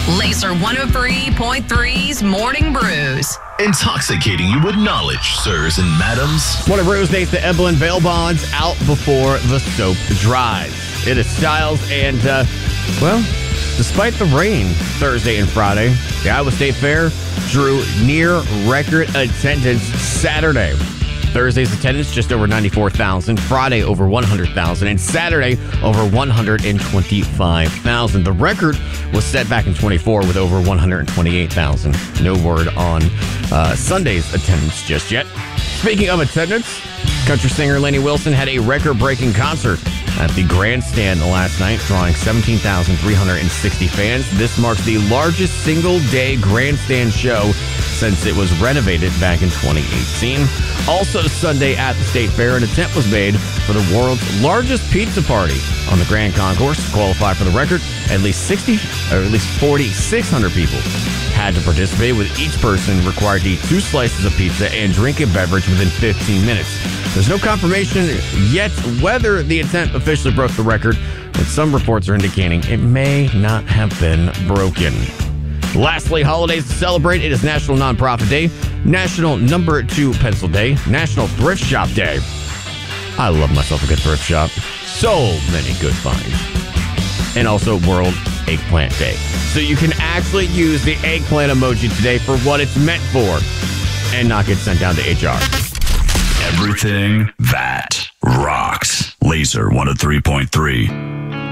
Laser 103.3's Morning Brews. Intoxicating you with knowledge, sirs and madams. Morning Brews makes the Eblin bail bonds out before the soap dries. It is Styles and, despite the rain Thursday and Friday, the Iowa State Fair drew near record attendance Saturday. Thursday's attendance just over 94,000, Friday over 100,000, and Saturday over 125,000. The record was set back in 24 with over 128,000. No word on Sunday's attendance just yet. Speaking of attendance, country singer Lainey Wilson had a record-breaking concert at the Grandstand last night, drawing 17,360 fans. This marks the largest single-day Grandstand show since it was renovated back in 2018. Also Sunday at the State Fair, an attempt was made for the world's largest pizza party on the Grand Concourse. To qualify for the record, at least 4,600 people had to participate, with each person required to eat 2 slices of pizza and drink a beverage within 15 minutes. There's no confirmation yet whether the attempt officially broke the record, but some reports are indicating it may not have been broken. Lastly, holidays to celebrate. It is National Nonprofit Day, National Number 2 Pencil Day, National Thrift Shop Day. I love myself a good thrift shop. So many good finds. And also World Eggplant Day. So you can actually use the eggplant emoji today for what it's meant for and not get sent down to HR. Everything that rocks. Laser 103.3.